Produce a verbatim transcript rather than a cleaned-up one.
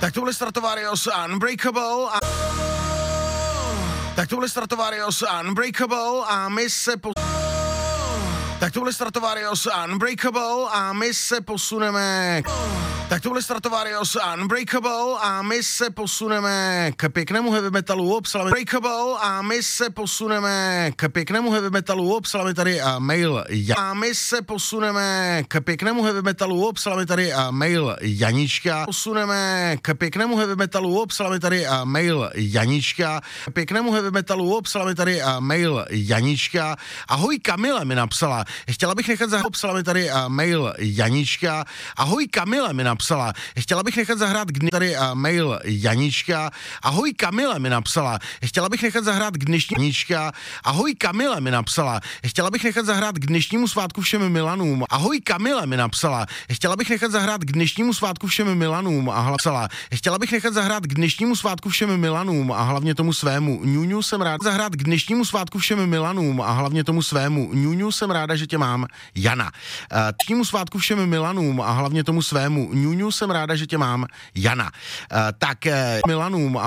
Tak to byly Stratovarius Unbreakable a... Tak to byly Stratovarius Unbreakable a my se po... Tak to byly Stratovarius Unbreakable a my se posuneme... Tak to byly Stratovarius Unbreakable a my se posuneme k pěknému heavy metalu, obsala Breakable a my se posuneme k pěknému heavy metalu, obsala mi tady a mail ja. A my se posuneme k pěknému heavy metalu, obsala mi tady a mail Janička. Posuneme k pěknému heavy metalu, obsala mi tady a mail Janička. K pěknému heavy metalu, obsala mi tady a mail Janička. Ahoj Kamile mi napsala, chtěla bych nechat zahrát, obsala mi tady a mail Janička. Ahoj Kamile mi napsala, Napsala. Chtěla bych nechat zahrát k dny... tady a mail Janička. Ahoj Kamile mi napsala. Chtěla bych nechat zahrát k dnešní... Janička. Ahoj Kamile mi napsala. Chtěla bych nechat zahrát k dnešnímu svátku všem Milanům. Ahoj Kamile mi napsala. Chtěla bych nechat zahrát k dnešnímu svátku všem Milanům a hlasala. Chtěla bych nechat zahrát k dnešnímu svátku všem Milanům a hlavně tomu svému. Ňuňu jsem rád zahrát k dnešnímu svátku všem Milanům a hlavně tomu svému. Ňuňu jsem ráda, že tě mám. Jana. Dnešnímu svátku všem Milanům a hlavně tomu svému. Ňuňu jsem ráda, že tě mám. Jana. Uh, tak uh, Milanům a